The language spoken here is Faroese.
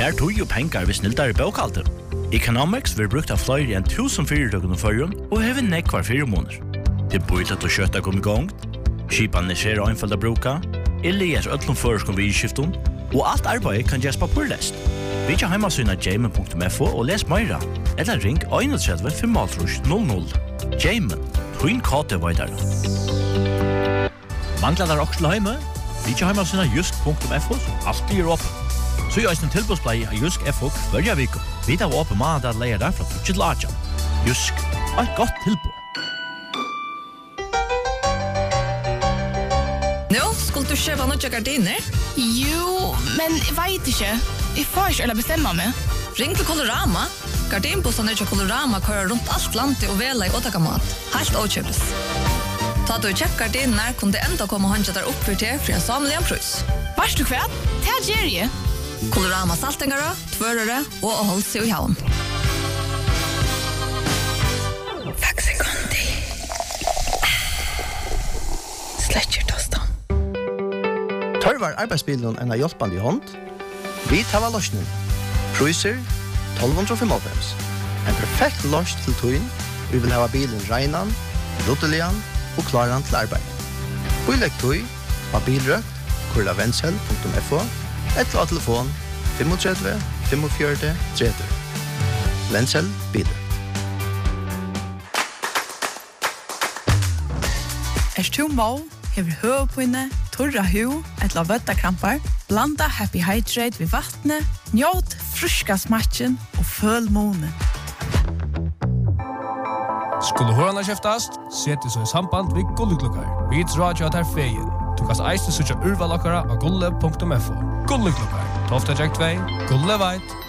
Spær tog og pengar ved snildare bókaldi. Economics vil brukt av flere enn 1000 fyrirtøkken og førjun og hever nekvar 4 måneder. Det bøylet at kjøtta kom i gang, skipan er einfalt å bruka, eller öllum føreskom vi i skifton, og alt arbeid kan gjøres papurlest. Vi kan heimasyna jamen.fo og les meira, eller ring 31 500. Jamen, twin kate veidare. Manglar der også til heime? Vi kan heimasyna jusk.fo, som alltid åpen. Så gjøres en tilbudsplei av Jusk FO hver viko. Vi tar åpen mandag at leier der fra 2 til 8. Jusk, et godt tilbud. Nå, skulle du kjøpe noen gardiner? Jo, men jeg vet ikke. Jeg får ikke eller bestemme meg. Ring til Colorama. Gardinbostene til Colorama kører rundt alt landet og vela i åtakamat. Helt åkjøpes. Ta du kjøpt gardiner, kunne det enda komme håndkjøtt der opp for en samlig en prøys. Varst du hva? Det gjør jeg. Colorama saltengare, tvørere og å holde seg i havn. Faxe Conti. Sletcher tostan. Tørvar arbeidsbilen en av hjelpende i hånd. Vi tar løsningen. Cruiser 1295. En perfekt løs til tøyen. Vi vil ha bilen regnan, rottelian og klaran til arbeid. Bøyleg tøy, bilrøkt, kurlavensel.fo, eller av telefon 35 45 30. Vensel biler. Tu må, hever høvpinne, torra hu, eller vøttakrampar, blanda Happy Hydrate ved vattnet, njåt fruska smatchen og føl månen. Skulle hørene kjeftast, sette så i samband ved Gulleklokkar. Vi tror at er feien. Du kan eiste søtja urvalokkara av gulle.fo. Gulleklokkar, 12. 2, Gulle veit,